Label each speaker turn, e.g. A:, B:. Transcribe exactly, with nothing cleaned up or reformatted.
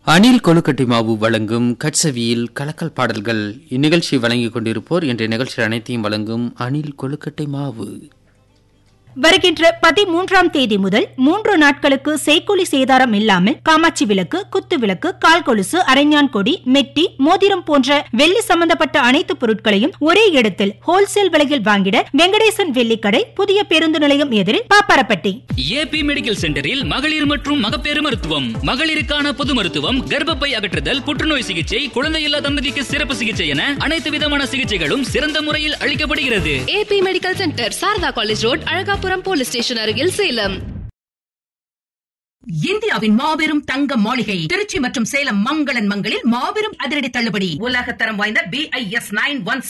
A: அணில் கொழுக்கட்டை மாவு வழங்கும் கட்சவியில் கலக்கல் பாடல்கள். இந்நிகழ்ச்சி வழங்கிக் கொண்டிருப்போர் என்ற நிகழ்ச்சி அனைத்தையும் வழங்கும் அணில் கொழுக்கட்டை மாவு.
B: வருகின்ற பதிமூன்றாம் தேதி முதல் மூன்று நாட்களுக்கு செய்கூலி சேதாரம் இல்லாமல் காமாட்சி விளக்கு, குத்து விளக்கு, கால் கொலுசு, அரைஞான் கொடி, மெட்டி, மோதிரம் போன்ற வெள்ளி சம்பந்தப்பட்ட அனைத்து பொருட்களையும் ஒரே இடத்தில் ஹோல்சேல் விலையில் வாங்கிட வெங்கடேசன் வெள்ளிக்கடை, புதிய பேருந்து நிலையம் எதிரில் பாப்பாரப்பட்டி.
C: ஏபி மெடிக்கல் சென்டரில் மகளிர் மற்றும் மகப்பேறு மருத்துவம், மகளிருக்கான பொது மருத்துவம், கர்ப்பப்பை அகற்றுதல், புற்றுநோய் சிகிச்சை, குழந்தையில்லா தம்பதிக்கு சிறப்பு சிகிச்சை என அனைத்து விதமான சிகிச்சைகளும் சிறந்த முறையில் அளிக்கப்படுகிறது.
D: AB medical centre, Saradha college road, Alagapuram police station அருகில், சேலம்.
E: இந்தியாவின் மாபெரும் தங்க மாளிகை திருச்சி மற்றும் சேலம் மங்களன் மங்களில் மாபெரும் அதிரடி தள்ளுபடி. உலக தரம் வாய்ந்த B I S nine one